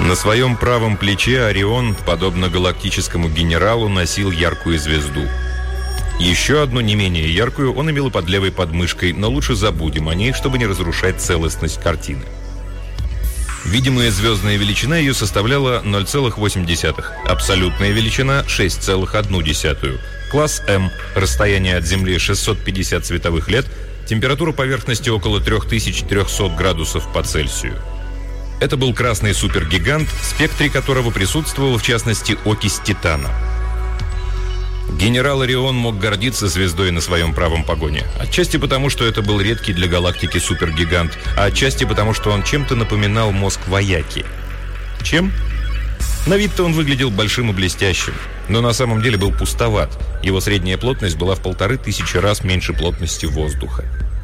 На своем правом плече Орион, подобно галактическому генералу, носил яркую звезду. Еще одну, не менее яркую, он имел и под левой подмышкой, но лучше забудем о ней, чтобы не разрушать целостность картины. Видимая звездная величина ее составляла 0,8, абсолютная величина – 6,1. Класс М, расстояние от Земли 650 световых лет, температура поверхности около 3300 градусов по Цельсию. Это был красный супергигант, в спектре которого присутствовала, в частности, окись титана. Генерал Орион мог гордиться звездой на своем правом погоне. Отчасти потому, что это был редкий для галактики супергигант, а отчасти потому, что он чем-то напоминал мозг вояки. Чем? На вид-то он выглядел большим и блестящим, но на самом деле был пустоват. Его средняя плотность была в 1500 раз меньше плотности воздуха.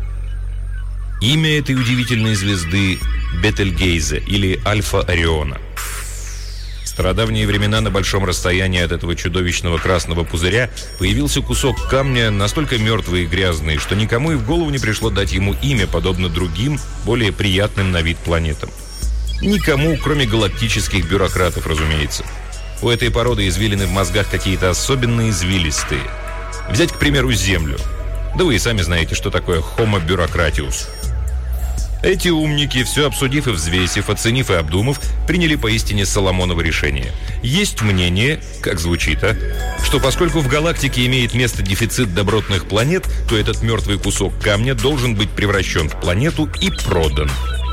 Имя этой удивительной звезды – Бетельгейзе или Альфа Ориона. В стародавние времена на большом расстоянии от этого чудовищного красного пузыря появился кусок камня, настолько мертвый и грязный, что никому и в голову не пришло дать ему имя, подобно другим, более приятным на вид планетам. Никому, кроме галактических бюрократов, разумеется. У этой породы извилины в мозгах какие-то особенно извилистые. Взять, к примеру, Землю. Да вы и сами знаете, что такое Homo bureaucratius. Эти умники, все обсудив и взвесив, оценив и обдумав, приняли поистине Соломоново решение. Есть мнение, как звучит, что поскольку в галактике имеет место дефицит добротных планет, то этот мертвый кусок камня должен быть превращен в планету и продан.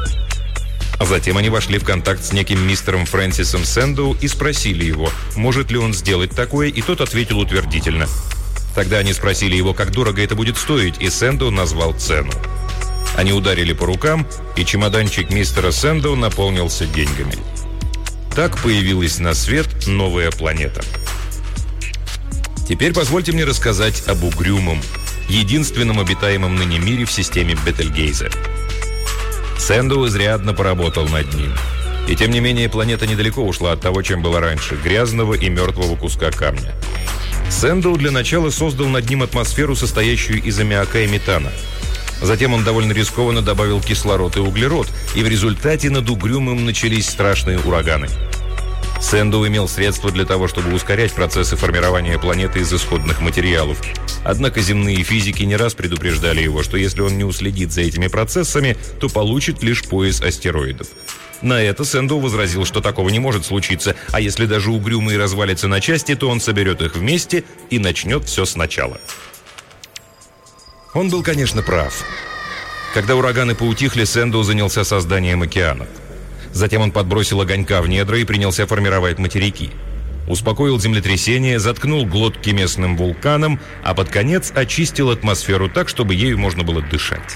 А затем они вошли в контакт с неким мистером Фрэнсисом Сэндоу и спросили его, может ли он сделать такое, и тот ответил утвердительно. Тогда они спросили его, как дорого это будет стоить, и Сэндоу назвал цену. Они ударили по рукам, и чемоданчик мистера Сэндоу наполнился деньгами. Так появилась на свет новая планета. Теперь позвольте мне рассказать об угрюмом, единственном обитаемом ныне мире в системе Бетельгейзе. Сэндоу изрядно поработал над ним. И тем не менее планета недалеко ушла от того, чем была раньше, грязного и мертвого куска камня. Сэндоу для начала создал над ним атмосферу, состоящую из аммиака и метана. Затем он довольно рискованно добавил кислород и углерод, и в результате над угрюмым начались страшные ураганы. Сэндоу имел средства для того, чтобы ускорять процессы формирования планеты из исходных материалов. Однако земные физики не раз предупреждали его, что если он не уследит за этими процессами, то получит лишь пояс астероидов. На это Сэндоу возразил, что такого не может случиться, а если даже угрюмый развалится на части, то он соберет их вместе и начнет все сначала. Он был, конечно, прав. Когда ураганы поутихли, Сэндоу занялся созданием океанов. Затем он подбросил огонька в недра и принялся формировать материки. Успокоил землетрясение, заткнул глотки местным вулканам, а под конец очистил атмосферу так, чтобы ею можно было дышать.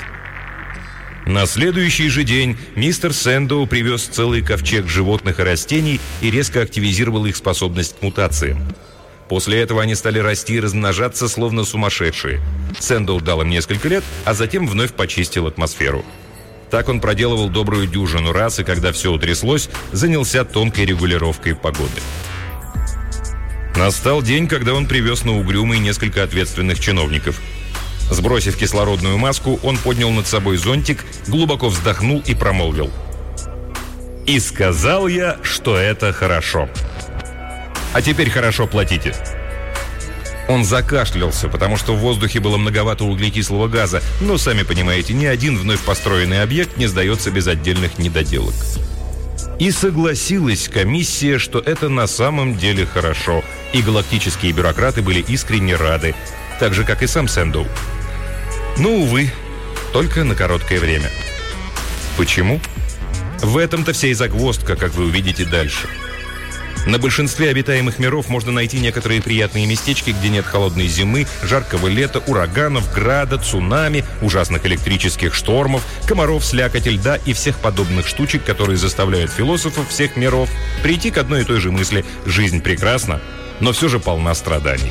На следующий же день мистер Сэндоу привез целый ковчег животных и растений и резко активизировал их способность к мутациям. После этого они стали расти и размножаться, словно сумасшедшие. Сэндоу дал им несколько лет, а затем вновь почистил атмосферу. Так он проделывал добрую дюжину раз, и когда все утряслось, занялся тонкой регулировкой погоды. Настал день, когда он привез на угрюмый несколько ответственных чиновников. Сбросив кислородную маску, он поднял над собой зонтик, глубоко вздохнул и промолвил: «И сказал я, что это хорошо. А теперь хорошо платите». Он закашлялся, потому что в воздухе было многовато углекислого газа, но, сами понимаете, ни один вновь построенный объект не сдается без отдельных недоделок. И согласилась комиссия, что это на самом деле хорошо, и галактические бюрократы были искренне рады, так же, как и сам Сэндоу. Но, увы, только на короткое время. Почему? В этом-то вся и загвоздка, как вы увидите дальше. На большинстве обитаемых миров можно найти некоторые приятные местечки, где нет холодной зимы, жаркого лета, ураганов, града, цунами, ужасных электрических штормов, комаров, слякоти, льда и всех подобных штучек, которые заставляют философов всех миров прийти к одной и той же мысли: жизнь прекрасна, но все же полна страданий.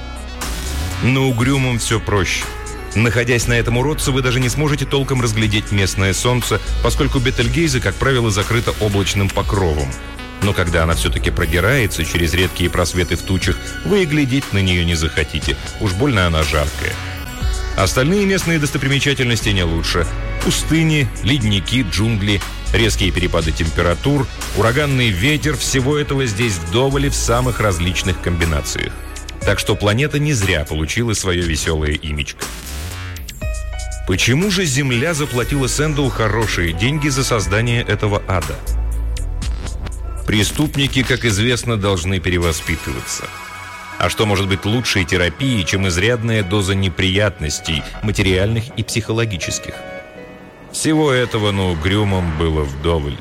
На угрюмом все проще. Находясь на этом уродце, вы даже не сможете толком разглядеть местное солнце, поскольку Бетельгейзе, как правило, закрыта облачным покровом. Но когда она все-таки продирается через редкие просветы в тучах, вы и глядеть на нее не захотите. Уж больно она жаркая. Остальные местные достопримечательности не лучше. Пустыни, ледники, джунгли. Резкие перепады температур, ураганный ветер – всего этого здесь вдоволь в самых различных комбинациях. Так что планета не зря получила свое веселое имечко. Почему же Земля заплатила Сэндоу хорошие деньги за создание этого ада? Преступники, как известно, должны перевоспитываться. А что может быть лучшей терапией, чем изрядная доза неприятностей, материальных и психологических? Всего этого на Угрюмом было вдоволь.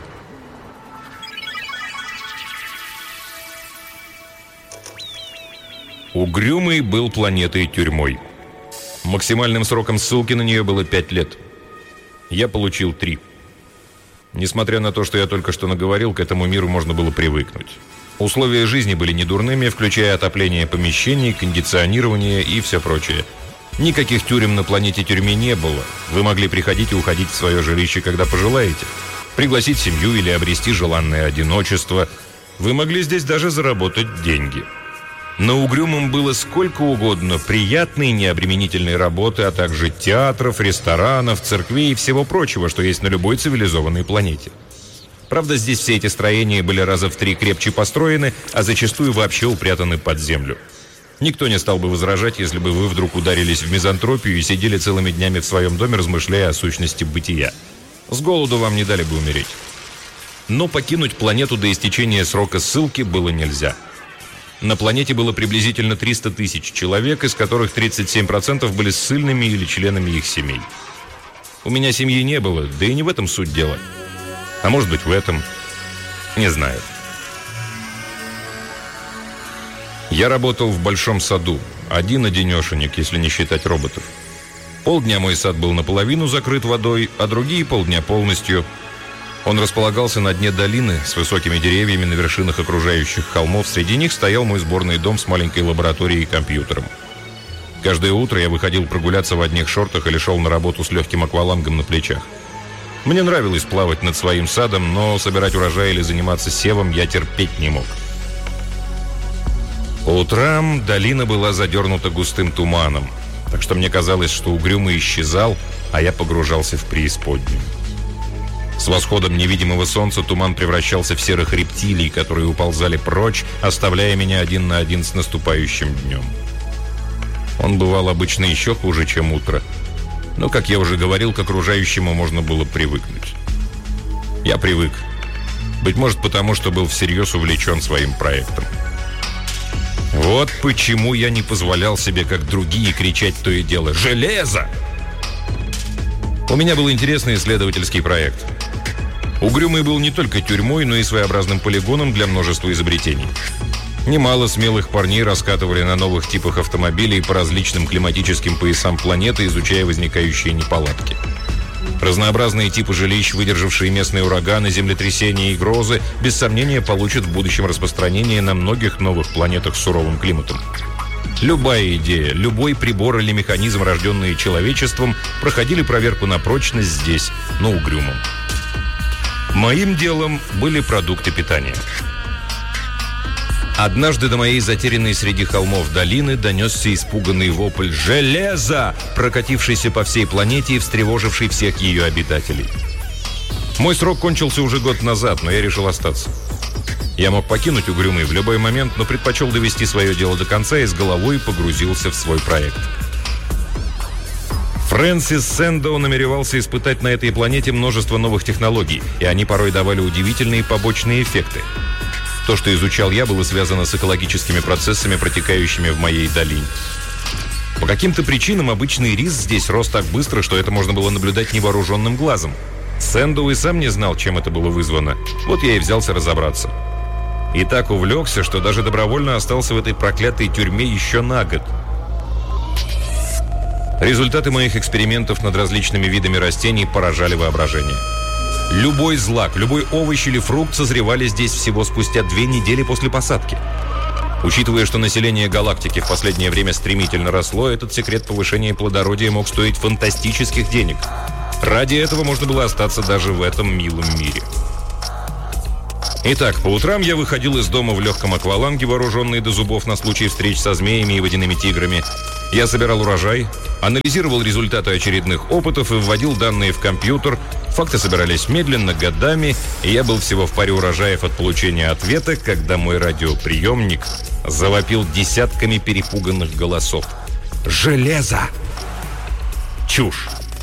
Угрюмый был планетой-тюрьмой. Максимальным сроком ссылки на нее было 5 лет. Я получил 3. Несмотря на то, что я только что наговорил, к этому миру можно было привыкнуть. Условия жизни были недурными, включая отопление помещений, кондиционирование и все прочее. Никаких тюрем на планете-тюрьме не было. Вы могли приходить и уходить в свое жилище, когда пожелаете. Пригласить семью или обрести желанное одиночество. Вы могли здесь даже заработать деньги. На Угрюмом было сколько угодно приятной, необременительной работы, а также театров, ресторанов, церквей и всего прочего, что есть на любой цивилизованной планете. Правда, здесь все эти строения были раза в 3 крепче построены, а зачастую вообще упрятаны под землю. Никто не стал бы возражать, если бы вы вдруг ударились в мизантропию и сидели целыми днями в своем доме, размышляя о сущности бытия. С голоду вам не дали бы умереть. Но покинуть планету до истечения срока ссылки было нельзя. На планете было приблизительно 300 тысяч человек, из которых 37% были ссыльными или членами их семей. У меня семьи не было, да и не в этом суть дела. А может быть, в этом. Не знаю. Я работал в большом саду. Один-одинешенек, если не считать роботов. Полдня мой сад был наполовину закрыт водой, а другие полдня полностью. Он располагался на дне долины с высокими деревьями на вершинах окружающих холмов. Среди них стоял мой сборный дом с маленькой лабораторией и компьютером. Каждое утро я выходил прогуляться в одних шортах или шел на работу с легким аквалангом на плечах. Мне нравилось плавать над своим садом, но собирать урожай или заниматься севом я терпеть не мог. По утрам долина была задернута густым туманом, так что мне казалось, что Угрюмый исчезал, а я погружался в преисподнюю. С восходом невидимого солнца туман превращался в серых рептилий, которые уползали прочь, оставляя меня один на один с наступающим днем. Он бывал обычно еще хуже, чем утро. Но, как я уже говорил, к окружающему можно было привыкнуть. Я привык. Быть может, потому что был всерьез увлечен своим проектом. Вот почему я не позволял себе, как другие, кричать то и дело «Железо!». У меня был интересный исследовательский проект. Угрюмый был не только тюрьмой, но и своеобразным полигоном для множества изобретений. Немало смелых парней раскатывали на новых типах автомобилей по различным климатическим поясам планеты, изучая возникающие неполадки. Разнообразные типы жилищ, выдержавшие местные ураганы, землетрясения и грозы, без сомнения получат в будущем распространение на многих новых планетах с суровым климатом. Любая идея, любой прибор или механизм, рожденные человечеством, проходили проверку на прочность здесь, на Угрюмом. Моим делом были продукты питания. Однажды до моей затерянной среди холмов долины донесся испуганный вопль «Железо!», прокатившийся по всей планете и встревоживший всех ее обитателей. Мой срок кончился уже год назад, но я решил остаться. Я мог покинуть Угрюмый в любой момент, но предпочел довести свое дело до конца и с головой погрузился в свой проект. Фрэнсис Сэндоу намеревался испытать на этой планете множество новых технологий, и они порой давали удивительные побочные эффекты. То, что изучал я, было связано с экологическими процессами, протекающими в моей долине. По каким-то причинам обычный рис здесь рос так быстро, что это можно было наблюдать невооруженным глазом. Сэндоу и сам не знал, чем это было вызвано. Вот я и взялся разобраться. И так увлекся, что даже добровольно остался в этой проклятой тюрьме еще на год. Результаты моих экспериментов над различными видами растений поражали воображение. Любой злак, любой овощ или фрукт созревали здесь всего спустя 2 недели после посадки. Учитывая, что население галактики в последнее время стремительно росло, этот секрет повышения плодородия мог стоить фантастических денег. Ради этого можно было остаться даже в этом милом мире. Итак, по утрам я выходил из дома в легком акваланге, вооруженный до зубов на случай встреч со змеями и водяными тиграми. Я собирал урожай, анализировал результаты очередных опытов и вводил данные в компьютер, Факты собирались медленно, годами, и я был всего в паре урожаев от получения ответа, когда мой радиоприемник завопил десятками перепуганных голосов. «Железо!» Чушь.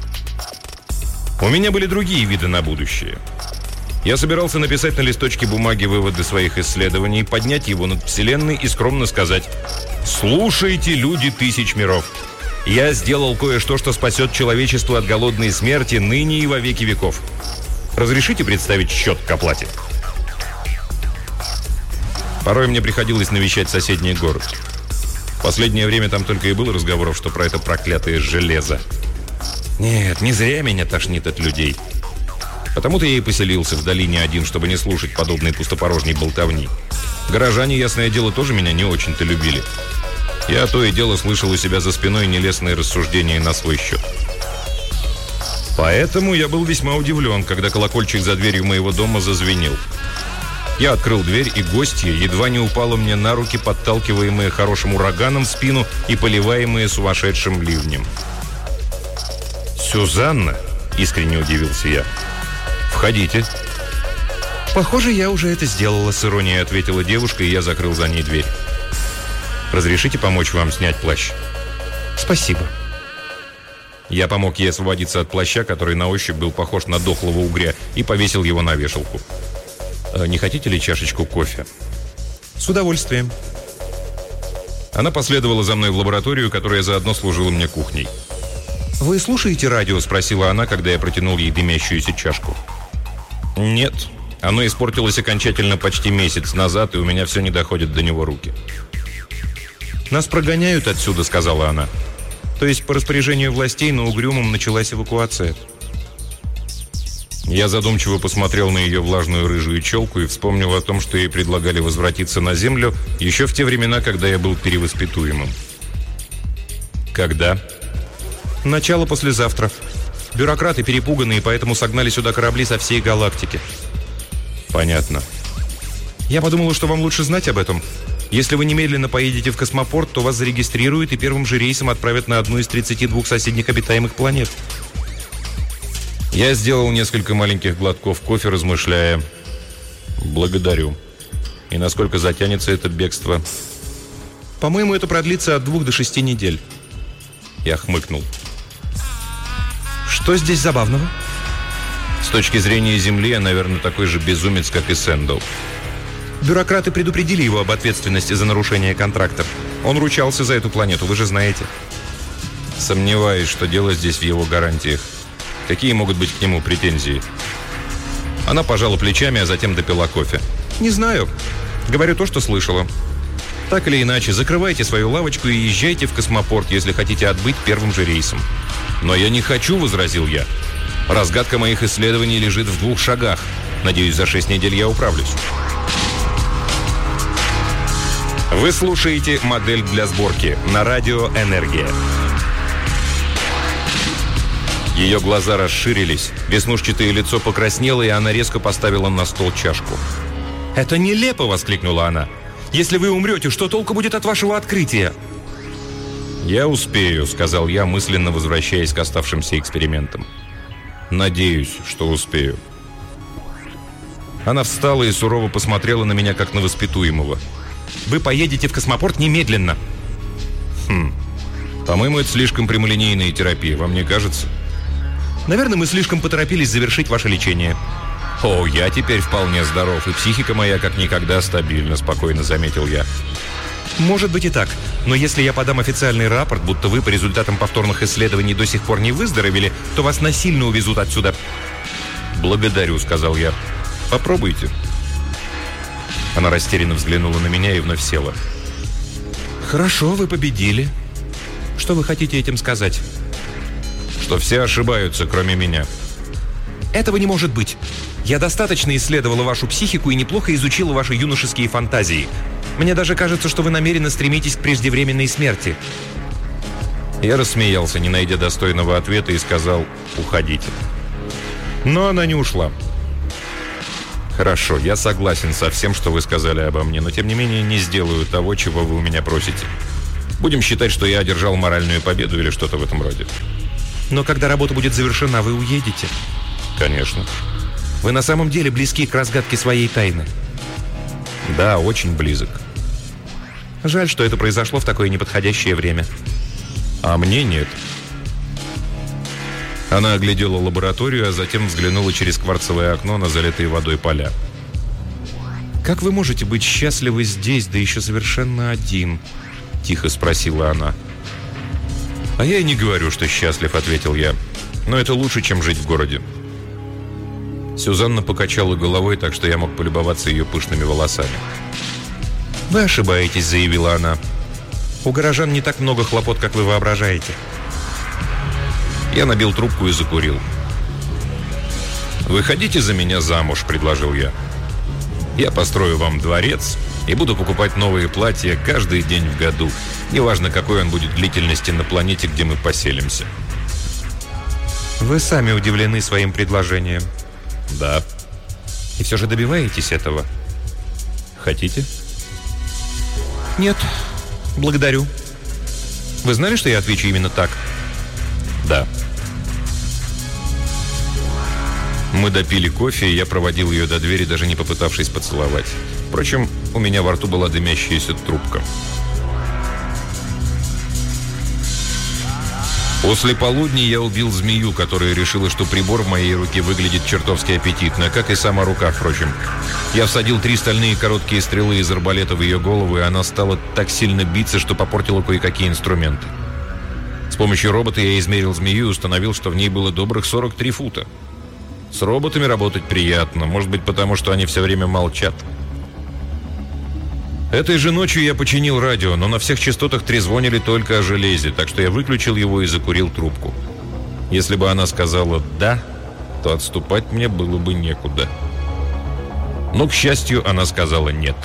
У меня были другие виды на будущее. Я собирался написать на листочке бумаги выводы своих исследований, поднять его над Вселенной и скромно сказать: «Слушайте, люди тысяч миров! Я сделал кое-что, что спасет человечество от голодной смерти ныне и во веки веков. Разрешите представить счет к оплате?» Порой мне приходилось навещать соседний город. В последнее время там только и было разговоров, что про это проклятое железо. Нет, не зря меня тошнит от людей. Потому-то я и поселился в долине один, чтобы не слушать подобной пустопорожней болтовни. Горожане, ясное дело, тоже меня не очень-то любили. Я то и дело слышал у себя за спиной нелестные рассуждения на свой счет. Поэтому я был весьма удивлен, когда колокольчик за дверью моего дома зазвенел. Я открыл дверь, и гостья едва не упала мне на руки, подталкиваемые хорошим ураганом в спину и поливаемые сумасшедшим ливнем. «Сюзанна?» – искренне удивился я. «Входите». «Похоже, я уже это сделала», – с иронией ответила девушка, и я закрыл за ней дверь. «Разрешите помочь вам снять плащ?» «Спасибо». Я помог ей освободиться от плаща, который на ощупь был похож на дохлого угря, и повесил его на вешалку. «Не хотите ли чашечку кофе?» «С удовольствием». Она последовала за мной в лабораторию, которая заодно служила мне кухней. «Вы слушаете радио?» – спросила она, когда я протянул ей дымящуюся чашку. «Нет. Оно испортилось окончательно почти месяц назад, и у меня все не доходят до него руки». «Нас прогоняют отсюда», — сказала она. «То есть по распоряжению властей на Угрюмом началась эвакуация». Я задумчиво посмотрел на ее влажную рыжую челку и вспомнил о том, что ей предлагали возвратиться на землю еще в те времена, когда я был перевоспитуемым. «Когда?» «Начало послезавтра. Бюрократы перепуганные, поэтому согнали сюда корабли со всей галактики». «Понятно». «Я подумала, что вам лучше знать об этом. Если вы немедленно поедете в космопорт, то вас зарегистрируют и первым же рейсом отправят на одну из 32 соседних обитаемых планет». Я сделал несколько маленьких глотков кофе, размышляя: «Благодарю. И насколько затянется это бегство?» «По-моему, это продлится от 2 до 6 недель». Я хмыкнул. «Что здесь забавного?» «С точки зрения Земли, я, наверное, такой же безумец, как и Сэндоу». «Бюрократы предупредили его об ответственности за нарушение контрактов. Он ручался за эту планету, вы же знаете». «Сомневаюсь, что дело здесь в его гарантиях. Какие могут быть к нему претензии?» Она пожала плечами, а затем допила кофе. «Не знаю. Говорю то, что слышала. Так или иначе, закрывайте свою лавочку и езжайте в космопорт, если хотите отбыть первым же рейсом». «Но я не хочу», — возразил я. «Разгадка моих исследований лежит в 2 шагах. Надеюсь, за 6 недель я управлюсь». Вы слушаете «Модель для сборки» на радио «Энергия». Ее глаза расширились, веснушчатое лицо покраснело, и она резко поставила на стол чашку. «Это нелепо!» — воскликнула она. «Если вы умрете, что толку будет от вашего открытия?» «Я успею», — сказал я, мысленно возвращаясь к оставшимся экспериментам. «Надеюсь, что успею». Она встала и сурово посмотрела на меня, как на воспитуемого. «Вы поедете в космопорт немедленно». По-моему, это слишком прямолинейная терапия, вам не кажется? Наверное, мы слишком поторопились завершить ваше лечение. О, я теперь вполне здоров, и психика моя как никогда стабильна, спокойно заметил я. Может быть и так, но если я подам официальный рапорт, будто вы по результатам повторных исследований до сих пор не выздоровели, то вас насильно увезут отсюда. Благодарю, сказал я. Попробуйте. Она растерянно взглянула на меня и вновь села. Хорошо, вы победили. Что вы хотите этим сказать? Что все ошибаются, кроме меня. Этого не может быть. Я достаточно исследовала вашу психику и неплохо изучила ваши юношеские фантазии. Мне даже кажется, что вы намеренно стремитесь к преждевременной смерти. Я рассмеялся, не найдя достойного ответа, и сказал: уходите. Но она не ушла. Хорошо, я согласен со всем, что вы сказали обо мне, но тем не менее не сделаю того, чего вы у меня просите. Будем считать, что я одержал моральную победу или что-то в этом роде. Но когда работа будет завершена, вы уедете. Конечно. Вы на самом деле близки к разгадке своей тайны? Да, очень близок. Жаль, что это произошло в такое неподходящее время. А мне нет. Она оглядела лабораторию, а затем взглянула через кварцевое окно на залитые водой поля. «Как вы можете быть счастливы здесь, да еще совершенно один?» – тихо спросила она. «А я и не говорю, что счастлив», – ответил я. «Но это лучше, чем жить в городе». Сюзанна покачала головой, так что я мог полюбоваться ее пышными волосами. «Вы ошибаетесь», – заявила она. «У горожан не так много хлопот, как вы воображаете». Я набил трубку и закурил. «Вы хотите за меня замуж?» – предложил я. «Я построю вам дворец и буду покупать новые платья каждый день в году, неважно, какой он будет длительности на планете, где мы поселимся». «Вы сами удивлены своим предложением?» «Да». «И все же добиваетесь этого?» «Хотите?» «Нет, благодарю. Вы знали, что я отвечу именно так?» «Да». Мы допили кофе, и я проводил ее до двери, даже не попытавшись поцеловать. Впрочем, у меня во рту была дымящаяся трубка. После полудня я убил змею, которая решила, что прибор в моей руке выглядит чертовски аппетитно, как и сама рука, впрочем. Я всадил 3 стальные короткие стрелы из арбалета в ее голову, и она стала так сильно биться, что попортила кое-какие инструменты. С помощью робота я измерил змею и установил, что в ней было добрых 43 фута. С роботами работать приятно, может быть, потому что они все время молчат. Этой же ночью я починил радио, но на всех частотах трезвонили только о железе, так что я выключил его и закурил трубку. Если бы она сказала «да», то отступать мне было бы некуда. Но, к счастью, она сказала «нет».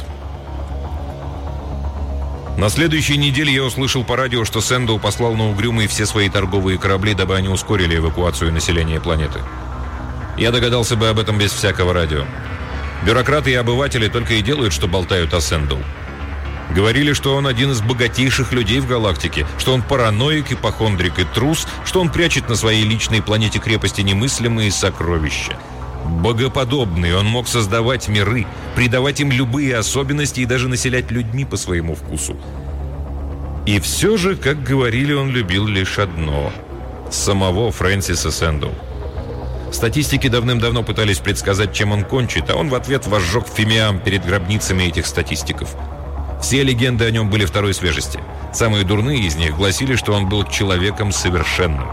На следующей неделе я услышал по радио, что Сэндоу послал на Угрюмый все свои торговые корабли, дабы они ускорили эвакуацию населения планеты. Я догадался бы об этом без всякого радио. Бюрократы и обыватели только и делают, что болтают о Сэндоу. Говорили, что он один из богатейших людей в галактике, что он параноик, ипохондрик и трус, что он прячет на своей личной планете крепости немыслимые сокровища. Богоподобный, он мог создавать миры, придавать им любые особенности и даже населять людьми по своему вкусу. И все же, как говорили, он любил лишь одно – самого Фрэнсиса Сэндоу. Статистики давным-давно пытались предсказать, чем он кончит, а он в ответ возжег фимиам перед гробницами этих статистиков. Все легенды о нем были второй свежести. Самые дурные из них гласили, что он был человеком совершенным.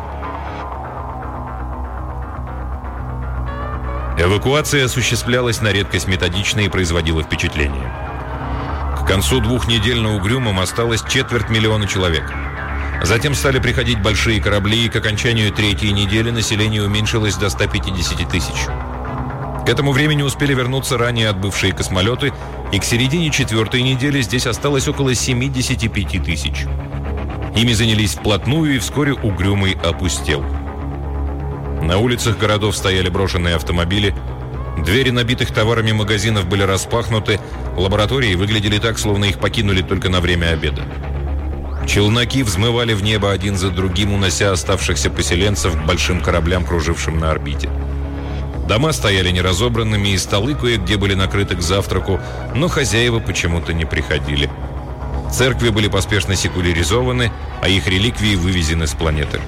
Эвакуация осуществлялась на редкость методично и производила впечатление. К концу 2 недель на Угрюмом осталось 250 000 человек. Затем стали приходить большие корабли, и к окончанию 3-й недели население уменьшилось до 150 000. К этому времени успели вернуться ранее отбывшие космолеты, и к середине 4-й недели здесь осталось около 75 000. Ими занялись вплотную, и вскоре Угрюмый опустел. На улицах городов стояли брошенные автомобили, двери набитых товарами магазинов были распахнуты, лаборатории выглядели так, словно их покинули только на время обеда. Челноки взмывали в небо один за другим, унося оставшихся поселенцев к большим кораблям, кружившим на орбите. Дома стояли неразобранными, и столы кое-где были накрыты к завтраку, но хозяева почему-то не приходили. Церкви были поспешно секуляризованы, а их реликвии вывезены с планеты.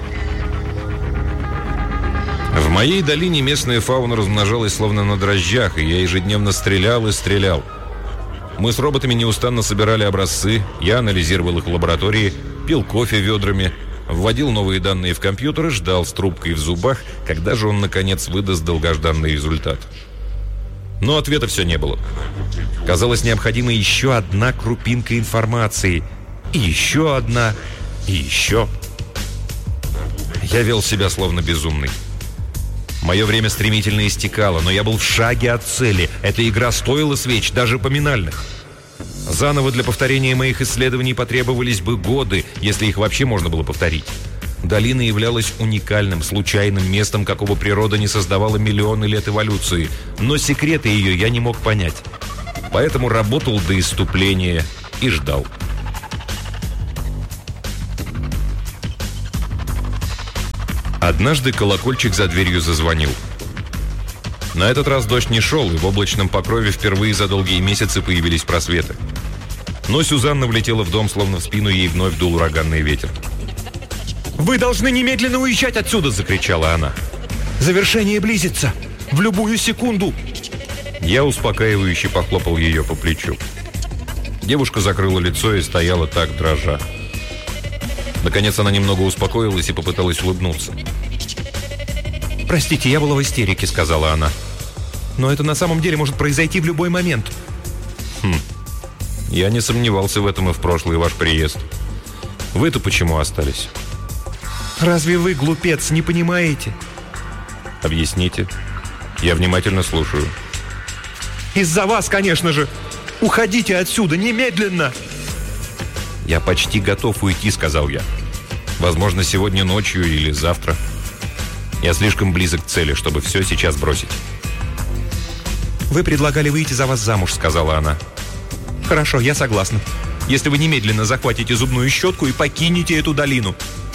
В моей долине местная фауна размножалась словно на дрожжах, и я ежедневно стрелял и стрелял. Мы с роботами неустанно собирали образцы, я анализировал их в лаборатории, пил кофе ведрами, вводил новые данные в компьютер и ждал с трубкой в зубах, когда же он, наконец, выдаст долгожданный результат. Но ответа все не было. Казалось, необходима еще одна крупинка информации. И еще одна, и еще. Я вел себя словно безумный. Мое время стремительно истекало, но я был в шаге от цели. Эта игра стоила свеч, даже поминальных. Заново для повторения моих исследований потребовались бы годы, если их вообще можно было повторить. Долина являлась уникальным, случайным местом, какого природа не создавала миллионы лет эволюции. Но секреты ее я не мог понять. Поэтому работал до исступления и ждал. Однажды колокольчик за дверью зазвонил. На этот раз дождь не шел, и в облачном покрове впервые за долгие месяцы появились просветы. Но Сюзанна влетела в дом, словно в спину ей вновь дул ураганный ветер. «Вы должны немедленно уезжать отсюда!» – закричала она. «Завершение близится! В любую секунду!» Я успокаивающе похлопал ее по плечу. Девушка закрыла лицо и стояла так, дрожа. Наконец она немного успокоилась и попыталась улыбнуться. «Простите, я была в истерике», — сказала она. «Но это на самом деле может произойти в любой момент». Я не сомневался в этом и в прошлый ваш приезд. Вы-то почему остались? «Разве вы, глупец, не понимаете?» Объясните. Я внимательно слушаю. «Из-за вас, конечно же! Уходите отсюда, немедленно!» «Я почти готов уйти», — сказал я. «Возможно, сегодня ночью или завтра. Я слишком близок к цели, чтобы все сейчас бросить». «Вы предлагали выйти за вас замуж», — сказала она. «Хорошо, я согласна. Если вы немедленно захватите зубную щетку и покинете эту долину».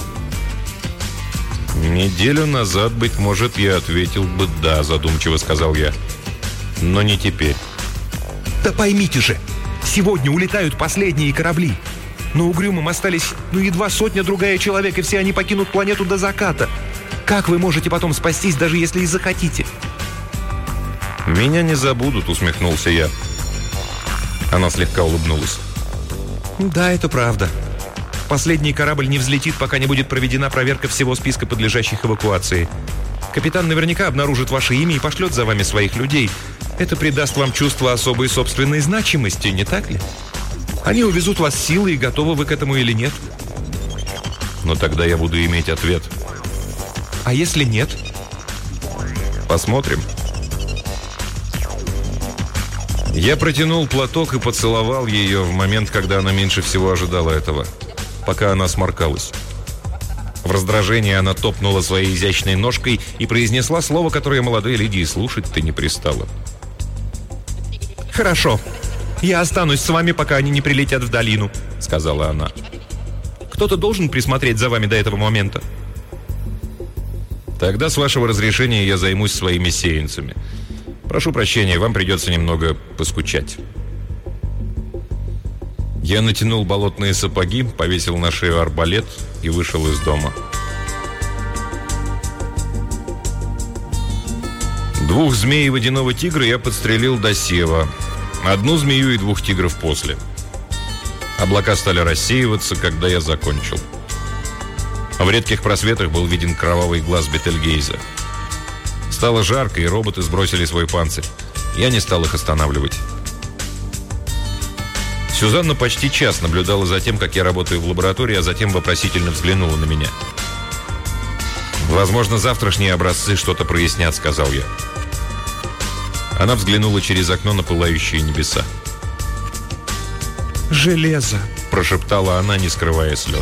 «Неделю назад, быть может, я ответил бы «да», — задумчиво сказал я. «Но не теперь». «Да поймите же, сегодня улетают последние корабли. На Угрюмом остались, едва сотня-другая человек, и все они покинут планету до заката. Как вы можете потом спастись, даже если и захотите?» «Меня не забудут», — усмехнулся я. Она слегка улыбнулась. «Да, это правда. Последний корабль не взлетит, пока не будет проведена проверка всего списка подлежащих эвакуации. Капитан наверняка обнаружит ваше имя и пошлет за вами своих людей. Это придаст вам чувство особой собственной значимости, не так ли? Они увезут вас силой, и готовы вы к этому или нет». «Но тогда я буду иметь ответ». «А если нет?» «Посмотрим». Я протянул платок и поцеловал ее в момент, когда она меньше всего ожидала этого, пока она сморкалась. В раздражении она топнула своей изящной ножкой и произнесла слово, которое молодой леди и слушать-то не пристала. «Хорошо. Я останусь с вами, пока они не прилетят в долину», — сказала она. «Кто-то должен присмотреть за вами до этого момента». «Тогда, с вашего разрешения, я займусь своими сеянцами. Прошу прощения, вам придется немного поскучать». Я натянул болотные сапоги, повесил на шею арбалет и вышел из дома. 2 змей и водяного тигра я подстрелил до сева. 1 змею и 2 тигров после. Облака стали рассеиваться, когда я закончил. В редких просветах был виден кровавый глаз Бетельгейза. Стало жарко, и роботы сбросили свой панцирь. Я не стал их останавливать. Сюзанна почти час наблюдала за тем, как я работаю в лаборатории, а затем вопросительно взглянула на меня. «Возможно, завтрашние образцы что-то прояснят», — сказал я. Она взглянула через окно на пылающие небеса. «Железо», — прошептала она, не скрывая слез.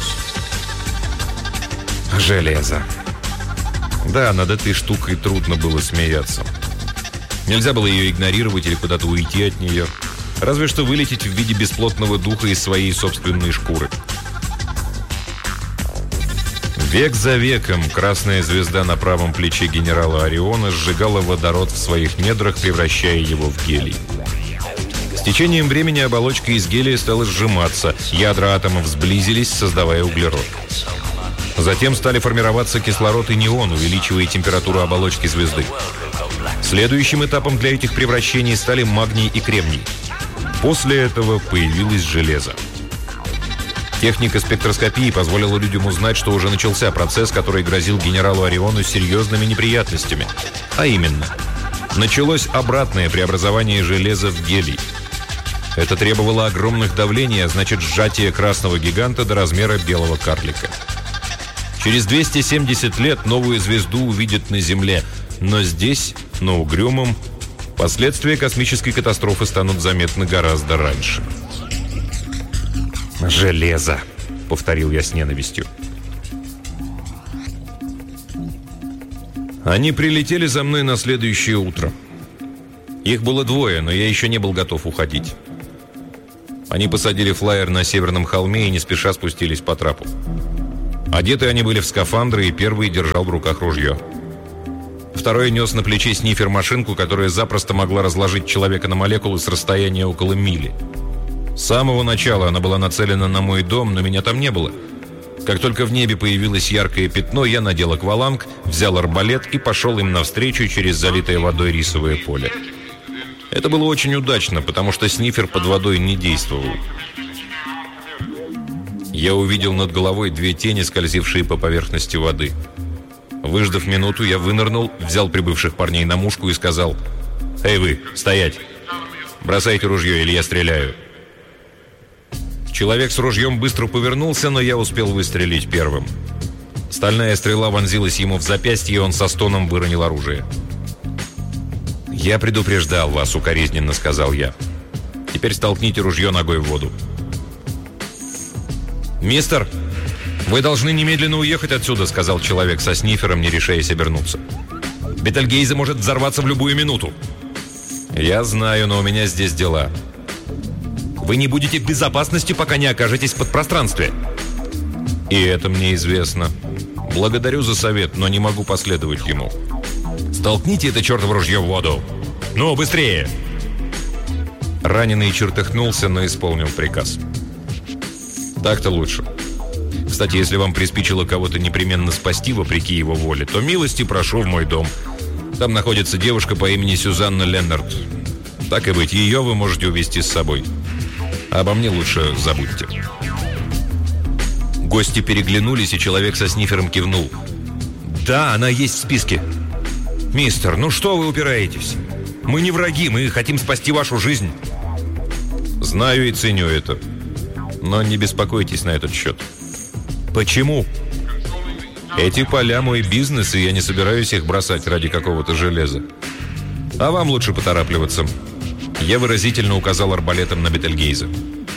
«Железо». Да, над этой штукой трудно было смеяться. Нельзя было ее игнорировать или куда-то уйти от нее. Разве что вылететь в виде бесплотного духа из своей собственной шкуры. Век за веком красная звезда на правом плече генерала Ориона сжигала водород в своих недрах, превращая его в гелий. С течением времени оболочка из гелия стала сжиматься, ядра атомов сблизились, создавая углерод. Затем стали формироваться кислород и неон, увеличивая температуру оболочки звезды. Следующим этапом для этих превращений стали магний и кремний. После этого появилось железо. Техника спектроскопии позволила людям узнать, что уже начался процесс, который грозил генералу Ориону серьезными неприятностями. А именно, началось обратное преобразование железа в гелий. Это требовало огромных давлений, а значит сжатие красного гиганта до размера белого карлика. Через 270 лет новую звезду увидят на Земле, но здесь, на Угрюмом, последствия космической катастрофы станут заметны гораздо раньше. «Железо», — повторил я с ненавистью. Они прилетели за мной на следующее утро. Их было 2, но я еще не был готов уходить. Они посадили флайер на северном холме и не спеша спустились по трапу. Одеты они были в скафандры, и первый держал в руках ружье. второй нес на плече снифер-машинку, которая запросто могла разложить человека на молекулы с расстояния около мили. С самого начала она была нацелена на мой дом, но меня там не было. Как только в небе появилось яркое пятно, я надел акваланг, взял арбалет и пошел им навстречу через залитое водой рисовое поле. Это было очень удачно, потому что снифер под водой не действовал. Я увидел над головой две тени, скользившие по поверхности воды. Выждав минуту, я вынырнул, взял прибывших парней на мушку и сказал: «Эй вы, стоять! Бросайте ружье, или я стреляю!» Человек с ружьем быстро повернулся, но я успел выстрелить первым. Стальная стрела вонзилась ему в запястье, и он со стоном выронил оружие. «Я предупреждал вас», — укоризненно сказал я. «Теперь столкните ружье ногой в воду». «Мистер, вы должны немедленно уехать отсюда», — сказал человек со снифером, не решаясь обернуться. «Бетельгейзе может взорваться в любую минуту». «Я знаю, но у меня здесь дела». «Вы не будете в безопасности, пока не окажетесь в подпространстве». «И это мне известно. Благодарю за совет, но не могу последовать ему». «Столкните это чертово ружье в воду! Ну, быстрее!» Раненый чертыхнулся, но исполнил приказ. «Так-то лучше. Кстати, если вам приспичило кого-то непременно спасти, вопреки его воле, то милости прошу в мой дом. Там находится девушка по имени Сюзанна Леннард. Так и быть, ее вы можете увезти с собой. Обо мне лучше забудьте». Гости переглянулись, и человек со снифером кивнул. «Да, она есть в списке». «Мистер, ну что вы упираетесь? Мы не враги, мы хотим спасти вашу жизнь». «Знаю и ценю это. Но не беспокойтесь на этот счет». «Почему?» «Эти поля мой бизнес, и я не собираюсь их бросать ради какого-то железа. А вам лучше поторапливаться». Я выразительно указал арбалетом на Бетельгейзе.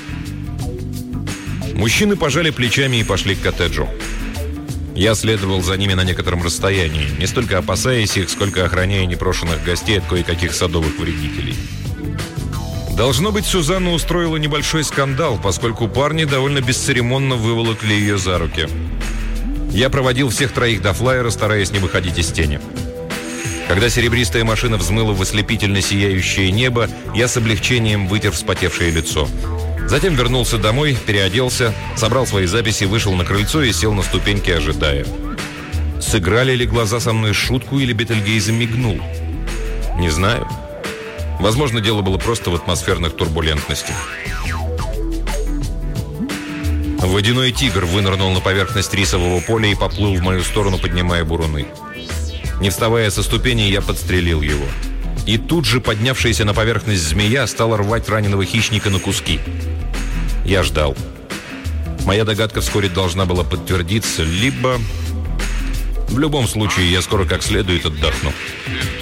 Мужчины пожали плечами и пошли к коттеджу. Я следовал за ними на некотором расстоянии, не столько опасаясь их, сколько охраняя непрошенных гостей от кое-каких садовых вредителей. Должно быть, Сюзанна устроила небольшой скандал, поскольку парни довольно бесцеремонно выволокли ее за руки. Я проводил всех троих до флайера, стараясь не выходить из тени. Когда серебристая машина взмыла в ослепительно сияющее небо, я с облегчением вытер вспотевшее лицо. Затем вернулся домой, переоделся, собрал свои записи, вышел на крыльцо и сел на ступеньки, ожидая. Сыграли ли глаза со мной шутку, или Бетельгейзе мигнул? Не знаю. Возможно, дело было просто в атмосферных турбулентностях. Водяной тигр вынырнул на поверхность рисового поля и поплыл в мою сторону, поднимая буруны. Не вставая со ступеней, я подстрелил его. И тут же поднявшаяся на поверхность змея стала рвать раненого хищника на куски. Я ждал. Моя догадка вскоре должна была подтвердиться, либо... В любом случае, я скоро как следует отдохну.